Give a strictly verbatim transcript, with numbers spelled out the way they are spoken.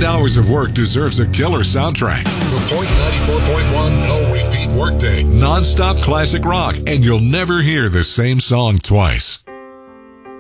eight hours of work deserves a killer soundtrack. The Point ninety-four point one No Repeat Workday. Non-stop classic rock, and you'll never hear the same song twice.